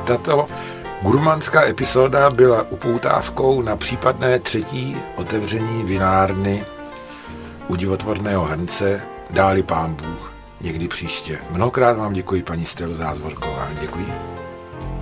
Tato gurmanská epizoda byla upoutávkou na případné třetí otevření vinárny u Divotvorného hrnce, dáli pán Bůh, někdy příště. Mnohokrát vám děkuji, paní Stelo Zázvorková. Děkuji.